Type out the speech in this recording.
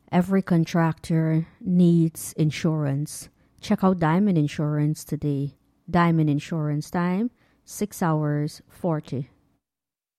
Every contractor needs insurance. Check out Diamond Insurance today. Diamond Insurance time, 6 hours 40.